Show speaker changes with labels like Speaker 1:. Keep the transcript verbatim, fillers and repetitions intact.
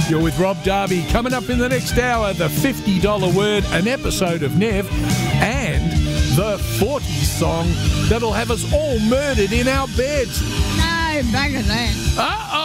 Speaker 1: You're with Rob Darby. Coming up in the next hour, the fifty dollar word, an episode of Nev, and the forties song that'll have us all murdered in our beds.
Speaker 2: No, back of that.
Speaker 1: Uh-oh.